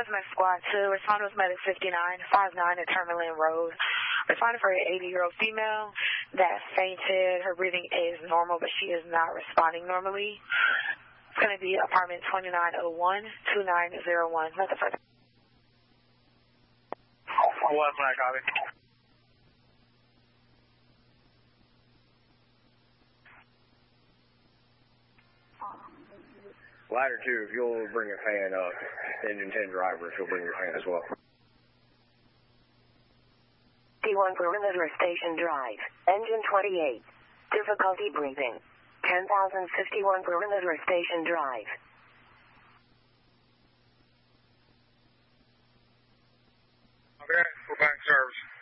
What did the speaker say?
Cosmic Squad 2, responding with medic 5959 at Terminal Road. Responding for an 80-year-old female that fainted. Her breathing is normal, but she is not responding normally. It's going to be apartment 2901-2901. Nothing further. 11, I copy. Ladder 2, if you'll bring a fan up. Engine 10 driver, if you'll bring your fan as well. D1 Perimeter Station Drive, Engine 28. Difficulty breathing. 10,051 Perimeter Station Drive. Okay, we're back in service.